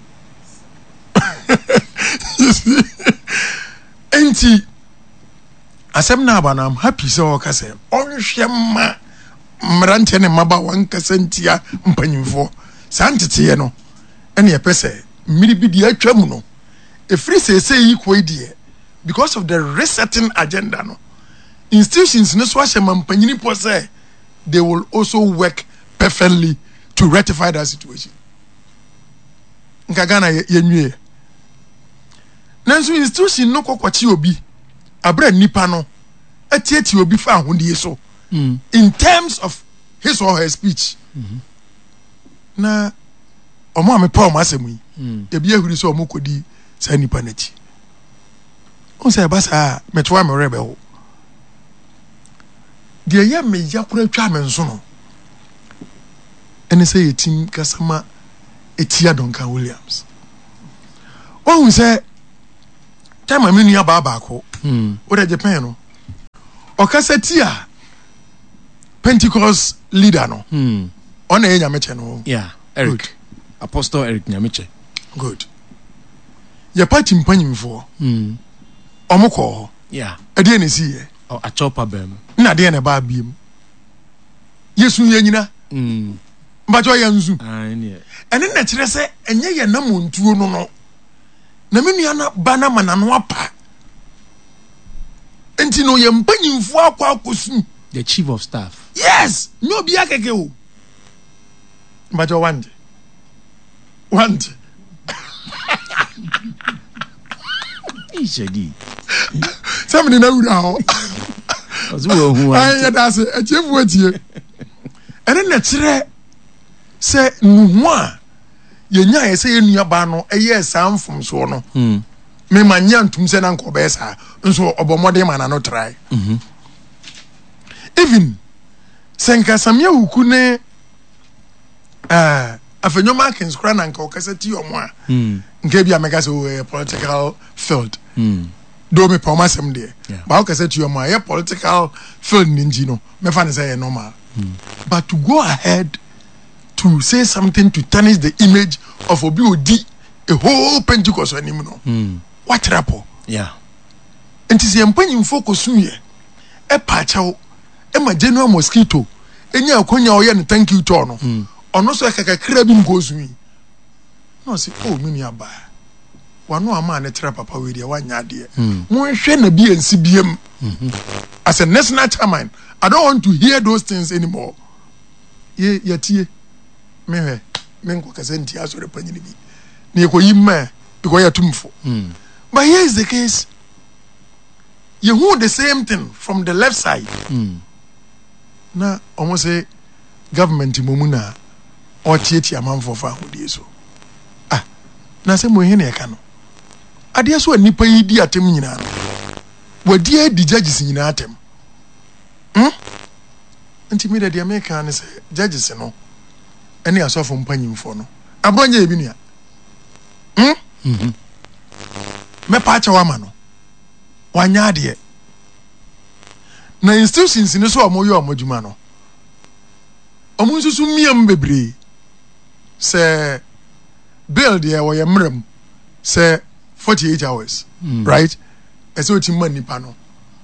You see? Enti asem na aba na I'm happy so ka say onhwe ma mrante ne maba wan kasantia mpanyimfo santete no ene yepese mmiri bi di atwam no efri sese yi koidie because of the resetting agenda no institutions no so ahye mampanyini po say they will also work perfectly to rectify that situation nka Ghana yenwie nanso institution no kokwachi obi abra nipa no atiati obi fa ahondie so Mm. in terms of his or her speech. Mm-hmm. Na omo ame pa omo asemu yi Mm. e bi ehuri so omo kodi sa nipa nachi on say ba sa metwa me rebe ho de ye me yakura twa me nso no ene say yetim kasama etia Duncan Williams o say time aminu ya ba ba ko hmm o de Japan no o kasa tia Pentecost leader no hmm ona ye nyameche no yeah Eric good. Apostle Eric Nyameche good ya party mpanyimfo hmm omukọ yeah ade ne si ye o achopa bem na de ne ba biem yesu ye nyina hmm mbajo ya nzu ah ne ene na kire se enye ye na montuo no no na menua na bana manano apa enti no ye mpanyimfo akwa akosu the chief of staff yes no bi akeke o mbajo wande wande ishegi samni na wura ho ozo hu an ay da se atifu atie ene na kire se nuhu a ye nya ye se ye nua ba no eye samfom so no mm me manya ntum se na nko be sa nso obomode mana no try mhm even senka samia wuku ne ah afenyo markings kra na nka okasati omo a mm nke bia mega so political field mm do me pa masem de ba okasati omo a ye political field ninji no me fa ne say normal mm. But to go ahead to say something to tarnish the image of Obi Odi a whole Pentecost anim no mm. what rapport yeah enti se empanyin focus ye e pa chawo e ma general mosquito enya akonya oye ne thank you to no mm. ono so kakakra bi ngozu yi no se oh mini aba wano ama ne tra papa we dia wanya de mm. mo hwe na bi ensi biem mm-hmm. As a national chairman I don't want to hear those things anymore ye yatie me hwe me nko kasenti asore panyini bi ne ko yimma because ya tumfo mm. But here is the case. You hold the same thing from the left side. Mm. Na almost say government mumuna or tieti amam for fa hodi so. Ah. Na se mo hene e ka no. Ade so nipa yi di atem nyina no. Wadi e di judges nyina atem. Hm? Nti me de America ne say judges no. Ene asofo mpanyimfo no. Abronye ebi nua. Hm? Mhm. Me pa cha wama no wanya de na institutions ni so omoyo omodwuma no omunsusu miam bebre se bill de wo ye mrem se forty-eight hours mm. right ese oti man nipa no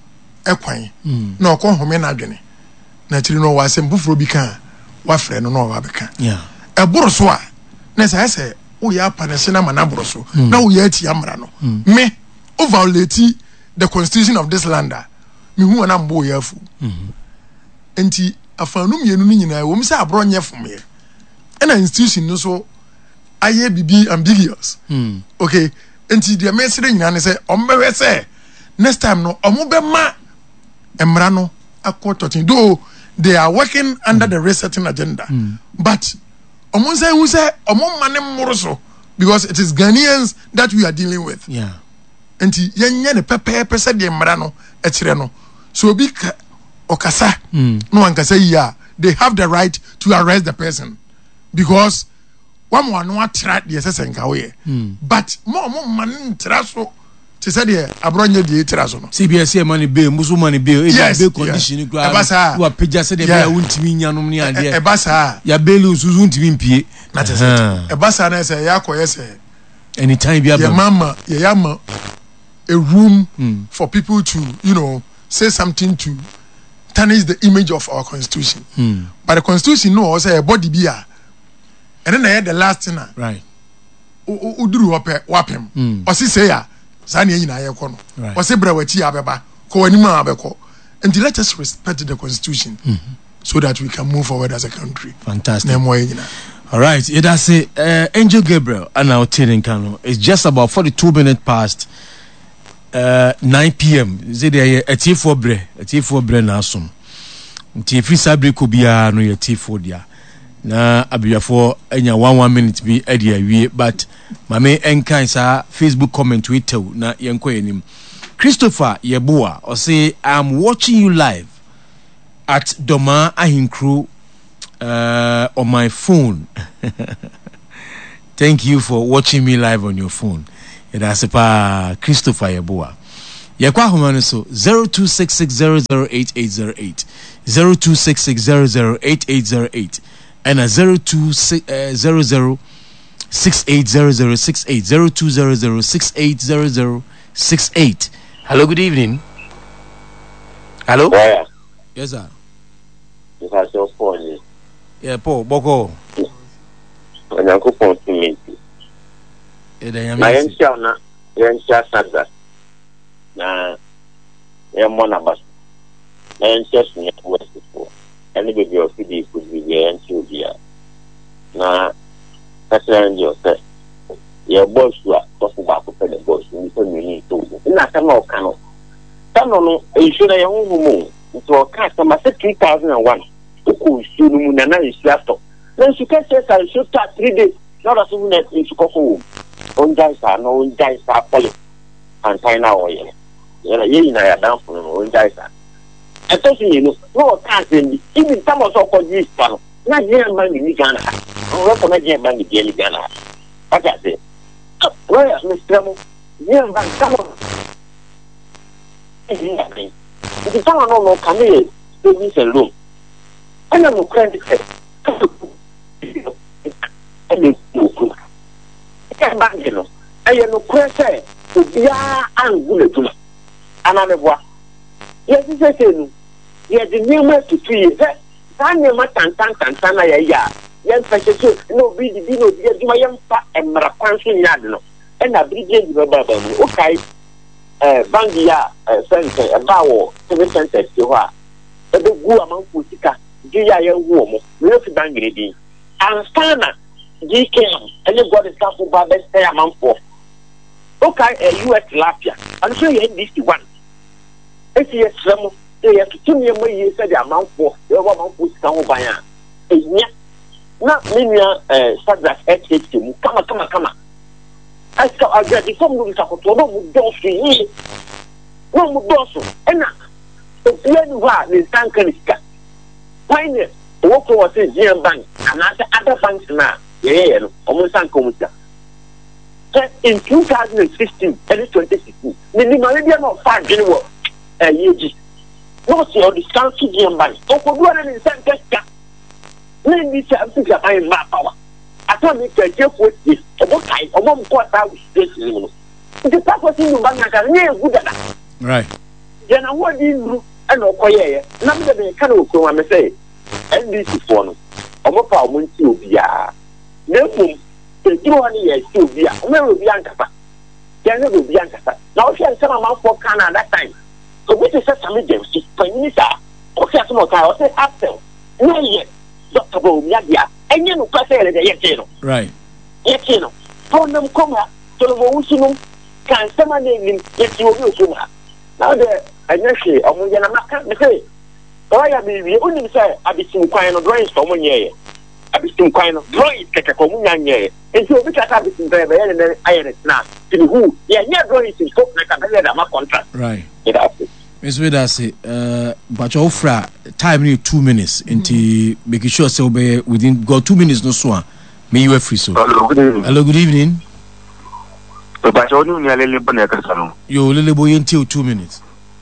ekwan mm. na okọ home na adwene na tiri no wasem bufuro bi kan wa frɛ no no wa beka yeah eboro so a na se ese o ya panese na manaboro so mm. na o ya ti amra no mm. me o violate the constitution of this land me hu na mbo ya fu mhm enti afanum yenu ni nyina wo mse abro nye fomye ena institution no so aye bibi ambiguous mm. okay enti de mesere nyina ne se ombewe se next time no omo be ma emra no akototin do they are working under mm. the resetting agenda mm. but omo say who say omo mane mmoroso because it is Ghanaians that we are dealing with yeah enti yenye ne pepe pese de mra no e kire no so obi ka okasa mm. no one can say yeah they have the right to arrest the person because one one no atra de sesenka we mm. but mo mo man ntra so te say de abronye de tra so no C B S e money bill musu money bill e yes, bill condition yes. gua wa peja se de yeah. bia wuntimi nyanom ni ade e basa ya bill suzu wuntimi mpie na te say e basa na say ya koye say anytime bia ya mama ya yama a room mm. for people to you know say something to tarnish the image of our constitution mm. but the constitution no also a body bia and then I the last thing right o uduru hope wapem o si say ya sa na nyina ye ko no o si bra wachi abeba ko wani ma abeko and let us respect the constitution mm-hmm. so that we can move forward as a country. Fantastic. All right, it has a uh, Angel Gabriel and now Tinin Kano. It's just about forty-two minutes past uh, nine p.m. Is it a T four bre? A T four bre na som. T free sabre could be a no T four dia. Na abiyafo enya one one minute bi e dia wie but mame enkan sa Facebook comment Twitter na yenko enim. Christopher Yeboa or say I'm watching you live at Doma Ahinkru uh, on my phone. Thank you for watching me live on your phone. That's a Christopher Yeboah. Yakwa Humano so zero two six six zero zero eight eight zero eight zero two six six zero zero eight eight zero eight and a zero two zero zero six eight zero zero six eight zero two zero zero six eight zero zero six eight. Hello, good evening. Hello? Yeah. Yes, sir. Yes, I saw phone. Yeah, Paul, Boko. And I go phone to me. My answer, your answer, Sandra. Na ya mwana bas na nchesi ni west for any baby of the could be there until dia na kasa ndio se ya boss wa tofu ba ko pele boss ni so ni to na kama okano tano no isu na ya hunhu mu nto ka sama se two thousand one uku isu mu na na isu ato na isu ka se sa isu ta three days na ra so na isu ko ko on dai sa no on dai sa pole and China oil. Yeah, you know, I down for no guys. I told you, no, can't even some of so called this panel. Not here, man, in Ghana. I'm not going to man in Ghana. What I say? Where is Mister Mo? Yeah, man, come on. If you don't know, come here, do this alone. I know credit. I can't back you know. I know credit. Yeah, I'm good to another. Yes, it's a thing. Yes, the new way to see it. Tanya Matan Tantana, ya, young person, no, be the Dino, yes, my young fat and Marapansi Yadno, and a brigade rubber. Okay, uh, Bandia, uh, Sensei, a bow, seven cents, you are. But the Gua Manfutica, Gia young woman, real Bangadi, and Stana, G K, and you got a sample by best amount for. Okay, a U S Lafia. I'm sure you had this one. If you have some, they have to tell me where you said the amount for the one who's come by. Not many subjects at H T. Come on, come on, come on. I saw a great form of Sakoto, don't see. No more dorsal. And now, the young one is Sankanika. Pioneer, walk over to G M Bank and other banks now. Yeah, almost Sankomita. In two thousand sixteen and twenty sixteen, the Nimaridian of five general a year. No, see, or the country G M Bank. Oh, for one and send Tesca. Let me say, I'm thinking I am my power. I told me to take with this. About time, a mom caught out with this. The purpose in the bank are near good enough. Right. Then I want you and no coyer. None of the canoe come and say, and this is one. I'm a power won't you be a. Therefore, two hundred years to be a Mero Bianca. Then it will be Bianca. Now, she has some amount for Canada that time. So, which is a summit, she's Minister, or Casamo, or say after. No, yet, Doctor Bomiadia, and you know, Castle, the Yetino. Right. Yetino. For them come up to the Mosunum, can someone name him if you will sooner. Now, the initially, I'm going to say, oh, I mean, only say, I've been quite a drawing for one year. I've been quite a drawing, take a communion. And so, because I've been very, and then I am now. To who? Yeah, yeah, drawing is so like a better than my contract. Right. Miss Vedasi, uh, but your offer time need two minutes into making sure so be within go two minutes no so. May you free so. Hello, good evening. Hello, good evening. But you only a little bit of salon. You little boy until two minutes.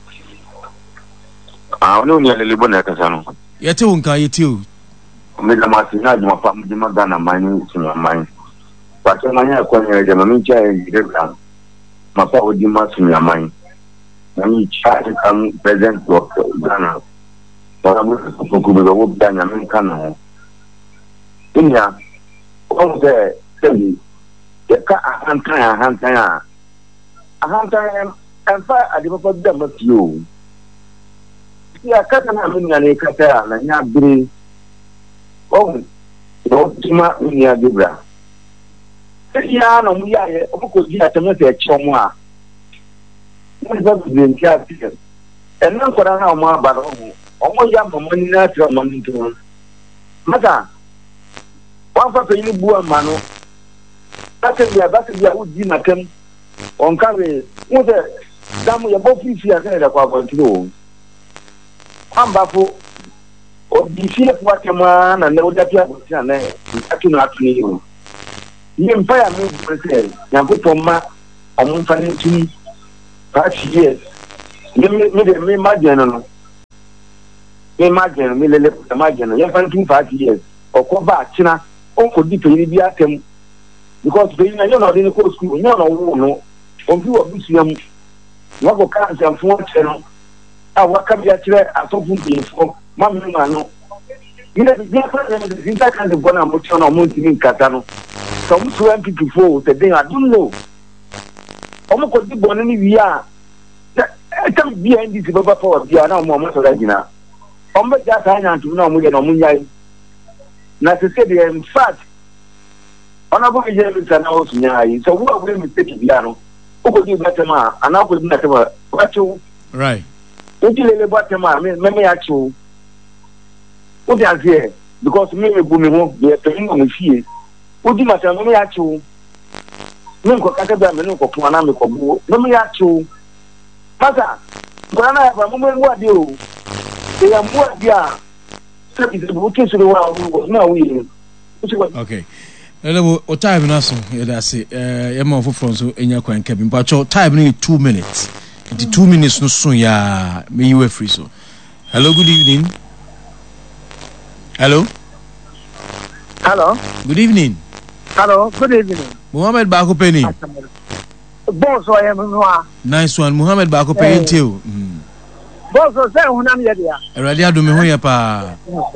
I only a little bit of salon. Yet, you can't eat you. Mister Martin, my family, my Ghana, mine to my mind. But when I acquire the Mamicha and the my father would be much in your mind. I mean, try to come present to Ghana. But I'm looking for the work done American. In here, all there, tell me, the car a hand time, a hand time, a hand time, and fire at the purple them of you. See, I can't have any other car and not be. Oh, don't do not mean your Dibra. Yeah, no, we are because you have to make a chomwa. And now for an hour, but almost young money natural money to one. Mother, one for you, Bua Mano. That's a year, that's a year would be my come on carry. What a damn, you're both easy as I go to. I'm baffled. o di fie kwa kema na na o da pia ko tia na atu na atu ni o ye mpa ya me president Nyankopɔ ma ɔmo mfa ne tumi five years me me de me imagine no me imagine me lele imagine ye mfa ne five years ɔkɔ ba akina ɔkɔ di pɛni bi atem because pɛni na yo na ɔde ne ko school yo na wo no ɔbi wɔ busuam na ko kan sanfo kyɛ no a waka bi akyerɛ asɔfo mpanyinfo ma me ma no ina bi fa na de zinta kan de bona mo kyɛ na mo ntimi nkata no so mo so M P P four the thing I don't know omo ko di bonu ni wi a e tam bi N D C baba power bi na mo mo so da gina omo ja ta nya ntu na mo ye na mo nyai na se se de in fact ona bo je mi sana o sunya yi so wo we mi take bi ano o ko di batema ana ko di na tema wacho right o di lele batema me me ya cho o di azie because me me bu me ho be pe mo me fie o di ma me ya cho me ko kaka ba me no ko kuma na me ko bu no me ya cho pasa ko na ba mo me wa di o e ya mo di a se bi bu ke so wa o na wi okay hello o time na so ya da se eh ya ma foforo so enya kwan ka bi mpa cho time ni two minutes the two minutes no so ya me you free so hello good evening hello hello good evening hello good evening Muhammad Bako Penny boss o am no nice one Muhammad Bako Penny too boss o say hunam ye dia erade adome ho ye pa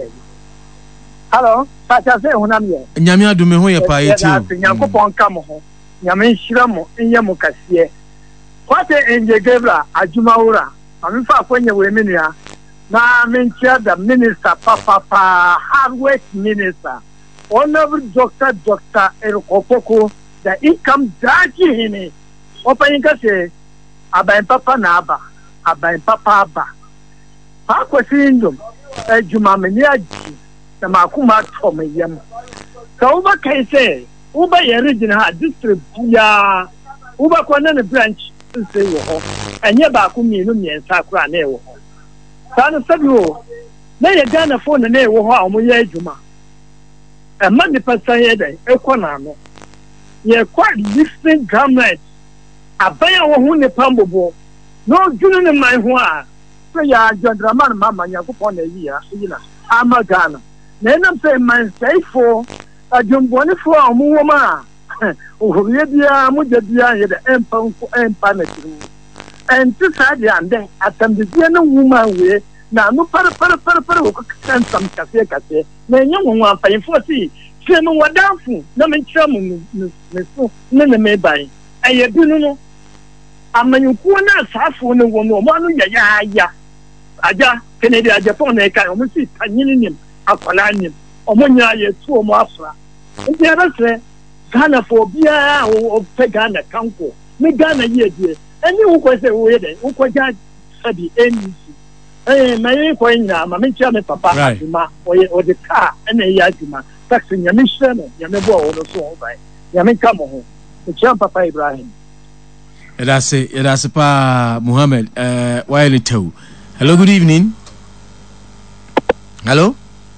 hello pacha say hunam ye nyame adome ho ye pa ye too Nyankopon ka mo ho nyame nhira mo enye mo kase kwate enje gebra ajuma ura amfa akwanya we menua na mentia the minister papa pa hardwork minister honorable doctor doctor Erokopoko the income daji hini open kase aban papa na aba aban papa aba pa kwasindum ajuma meni aji na makuma tom yam so uba kaise uba ye regional district ya uba kwana ne branch say wo ho enye ba ku mienu miensa kura na e wo ho sanu sabi wo na ye Ghana phone na e wo ho a mo ye adwuma e ma ni person ye dai e ko na no ye kwa listening government abaya wo hu ne pambobo no dunu ne man ho a so ya jodraman mama nya ko pon na yi ya yi na ama Ghana na enam say man say for adwombone fo a mo wo ma ohuriye bia mo je bia ye de empa nko empa na tiru enti sadi ande atamde bia na wuma we na no para para para para ko kan sam kase kase na nya won ampan fo si se no wadanfu na me kira mo me so na na me ban aye binu no amanyuko na asafo ne wo no mo anu ya ya ya aja kenedi aja pon na kai o mo si tanyini nim akwala nim o mo nya ye tu o mo afra enti ara se Ghana for bia o pe Ghana kanko me Ghana ye die eni wo ko se wo ye den wo ko ja sabi eni eh na ye ko nya ma me chia me papa ma o ye o de car ena ya aduma taxi nya me hye no nya me bo o no so o bai nya me ka mo ho o chia papa Ibrahim eda se eda se pa Muhammad eh why little hello good evening hello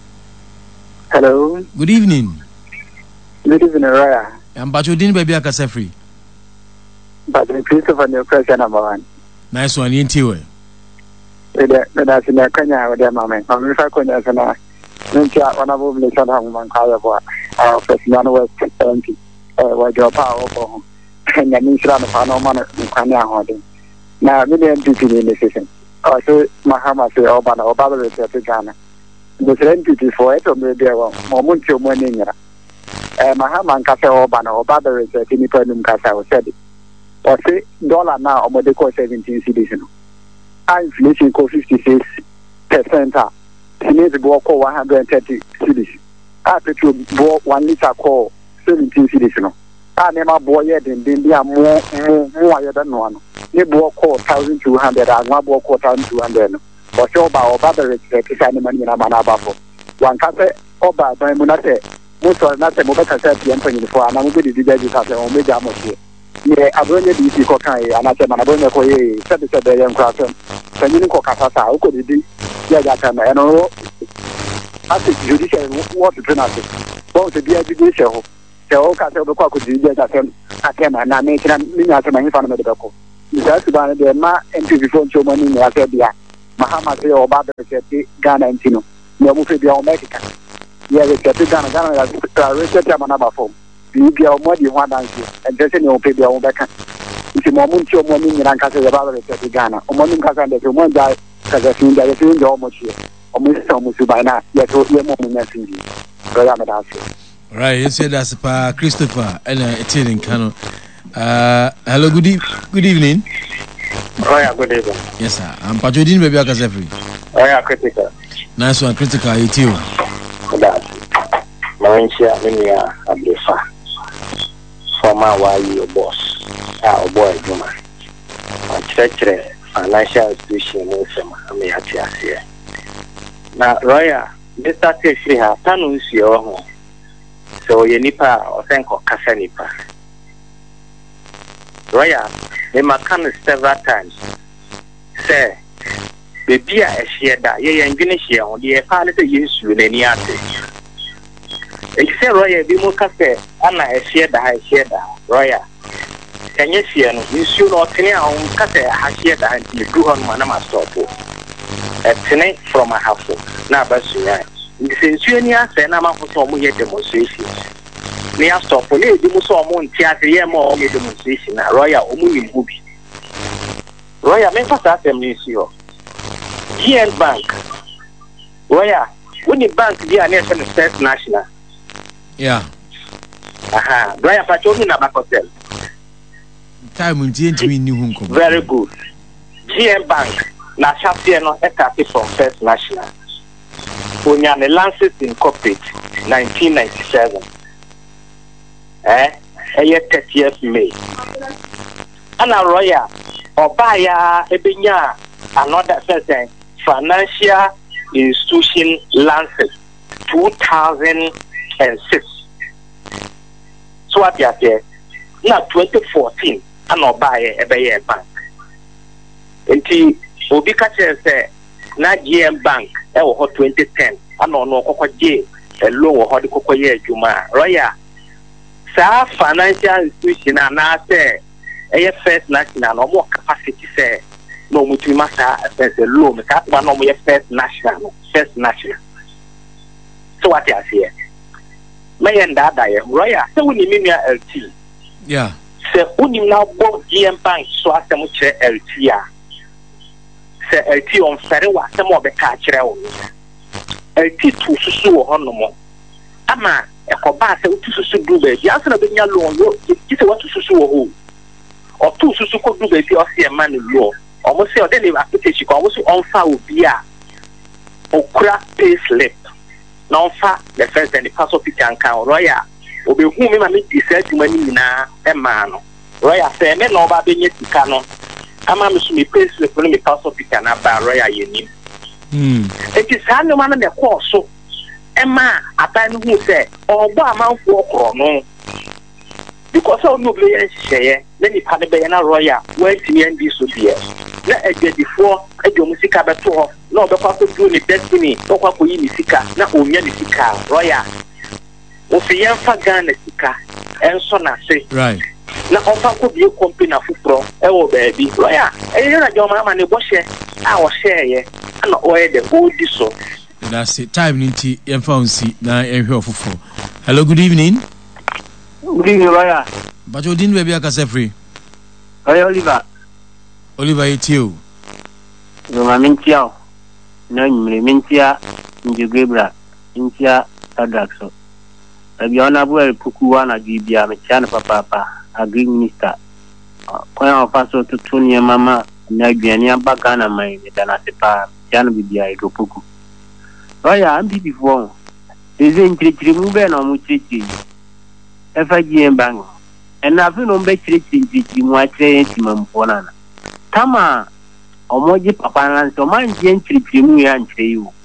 hello good evening Good evening, Raya. I'm Batudin baby akasa free. But the Christopher new question number one. Nice one, yintiwe. Ede na sina kanya wede mame. Mame fa konya sana. Ntia honorable minister ha man kaya bo. Ah President West M P. Eh wa jopa obo. Kanya minister na fa no man kanya hode. Na me M P ni decision. Oh so Mahama say oba na oba be te Ghana. The M P for it o me dey wo. Mo mun ti o mo ni nyira. Eh Mahama nkasa oba na oba be reset ni pa num kasa o said o say dollar now omode ko seventeen cedis no inflation ko fifty-six percent ah cement bo ko one hundred thirty cedis ah petrol bo one liter ko seventeen cedis no ah ne ma bo ye den den dia mo mo mo aye da no ano ne bo ko one thousand two hundred agwa bo ko one thousand two hundred no o say oba oba be reset kisa ni mani na mana abafo wan kasa oba ban mu na say mo so na say mo be kasa bi empanyi fo ana mo be di di di ta say o me ja mo tie ye abonye di ti ko kan ye ana say mana bonye ko ye sabe sabe ye nkra so sanyi ko kasa sa o ko di di ya ja ta na no as a judicial what to train us. Both the B I B D show. The old castle of the cock could be at them. I came and I make it me as a man from the Bako. That's about the Ma and P before Joe Money in Arabia. Mahamat or Baba Ghana and Tino. No movie beyond Mexico. Yeah, the Ghana Ghana as a research number form. You be a more than one answer and just in your pay your own back. It's a moment your money in Lancaster about the Ghana. Or morning Casa that you won't die because I think that you're doing almost here. Or Mister Musu by now. Yet, you're more than that. Right, you said that's Pa Christopher and it's in Kano. Uh, hello, good, e- good evening. Oh, yeah, good evening. Yes, sir. I'm Pajodin Baby Akasefri. Oh, yeah, critical. Nice one, critical. You too. That's Marinchia Minia Abdefa. Former Y E boss. Our boy, Juma. A church financial institution in some Amiatia here. Now, Roya, this is here. Tanus your home. So you nipa or thank or kasa nipa. Roya, they might come several times. Say, baby, I share that ye and finish here on the pilot use with any other. Except Roya, be more cafe, and I share that I share that. Roya, can you see? You should not tell on cafe, I share that and you do on Manama store. A tenant from my house. Now, but since you near Senama for some more demonstrations. Near stop for you, you must almost tear more demonstration. Royal Omuni Bubi Royal Memphis Assembly. G N Bank Royal, when the bank be a national first national. Yeah. Aha, Royal Patrol Back Hotel. Time will change me new home. Very good. G N Bank, na Shafiano Ekati from First National. Onyane Lances Incorporated, nineteen ninety-seven. Eh, a thirtieth May. Anna Roya, Obaya, Ebinya, another person, Financial Institution Lances, two thousand six. So what you say? Now twenty fourteen, an Obaya, Ebaya Bank. Enti, Obika say, na G M Bank, e wo twenty ten ano no kokko je e loan wo hodi kokko ye adwuma Roya sa financial institution na say e first national no more capacity say no mutu masa say loan ka ba no mo ye first national first national. So what you say me yenda da ye Roya say we ni me L T. Yeah, say unim na bo G M Bank so asem kire L T a L T on Ferrewa, some of the catcher. L T to Susu Honomo. Ama, a cobat to Susu do the Yasan of the law, you say what to Susu or two Susu could do the P C man law. Almost say, then the application almost on fire beer or crack pay slip. Non far the first and the pass of Pitan Cow Roya, or be whom I meet the set money na a man. Roya say, men over being yet to canon. Ama me place the me pass of Pitan about Roya Uni. Hmm. It is hand no man the course so. Emma, a time who say, oh, one month walk or no. Because all no players share, then it had a Bayana Roya, where to end this would be. Let a get before a Jomusika Bator, no, the papa doing it destiny, no Papa Yinisika, not Unyanisika, Roya. Ofiyan Fagana Sika, and so I say, right. Na ofa ko bi company afufro e wo baabi roya e yera joma ma ne bo hye a wo hye ye na o ye de o di so. That's it. Time ninety yemfa unsi na ehwe ofufro. Hello, good evening. Good evening, Roya. But you didn't be Akasefri. Roya Oliver. Oliver Etio. No ma mintia. No mi mintia Njugrebra. Mintia Tadaxo. Abi ona bu el pukuwa na bibia me chana papa papa. Agri minister kwa wafaso tutunie mama na aduane abaga na mai da na sepa tiano bibia edopoku Roya ambi before eze ntirikiri mu be na mu tirikiri efa G M Bank ena afi no mbe tirikiri ntirikiri mu akire timampo na tama omoji papa na so man je ntirikiri mu ya nkire yi o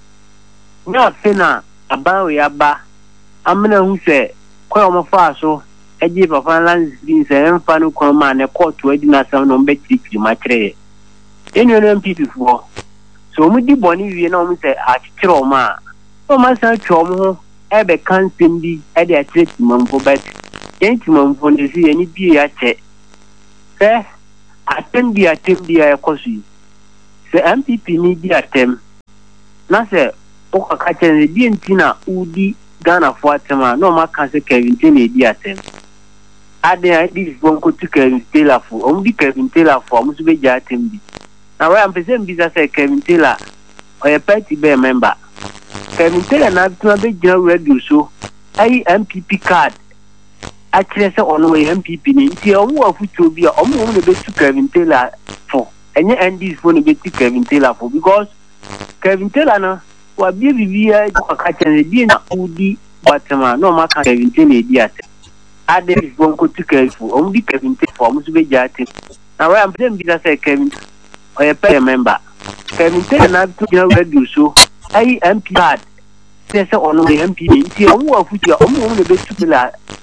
nya afi na abawo ya ba amna hu se kwa omofaso eji papa lands bin se emfa no koma na court wadi na sam no mbe tirikiri ma kire enu no M P P fo so mu di boni wie na o mu se a kire o ma no masa twom e be kan sembi e de atreti mamfo but yenti mamfo ne si ani bi ya che se atem bi atem bi ya kosu se M P P ni bi atem na se o ka chen bi entina udi Ghana for atema no ma kan se Kevin Taylor bi atem ade I dis bonko to Kevin Taylor for o bi Kevin Taylor for mo so be ja atem bi na we am pese bi say Kevin Taylor o ye party be member Kevin Taylor na tuna be jira radio so ai M P P card a kire se ono we M P P ni nti o mu afuto bi o mu no be to Kevin Taylor for enye N D for no be to Kevin Taylor for because Kevin Taylor na wa bi bi ya ko ka kire bi na udi batema no ma ka Kevin Taylor di ate ade bon ko to Kevin for o mu bi Kevin Taylor for mu so be ja ate na we am dem bi say Kevin o ye party member Kevin Taylor na tuna radio so ai M P card se se ono M P nti o mu afuti o mu no be tupila